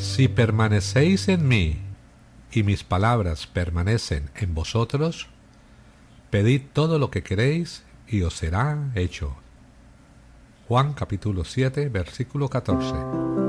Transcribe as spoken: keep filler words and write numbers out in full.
Si permanecéis en mí, y mis palabras permanecen en vosotros, pedid todo lo que queréis, y os será hecho. Juan capítulo siete, versículo catorce.